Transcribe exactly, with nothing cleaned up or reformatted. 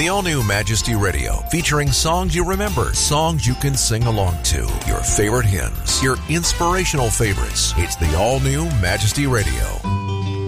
The all-new Majesty Radio, featuring songs you remember, songs you can sing along to, your favorite hymns, your inspirational favorites. It's the all-new Majesty Radio.